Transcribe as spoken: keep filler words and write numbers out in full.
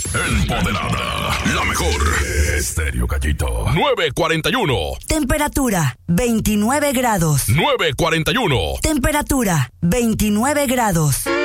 Empoderada. La mejor. Estéreo Gallito. nueve cuarenta y uno. Temperatura veintinueve grados. nueve cuarenta y uno. Temperatura veintinueve grados.